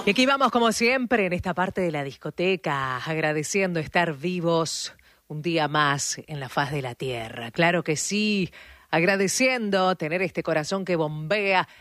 Y aquí vamos como siempre en esta parte de la discoteca, agradeciendo estar vivos un día más en la faz de la tierra. Claro que sí, agradeciendo tener este corazón que bombea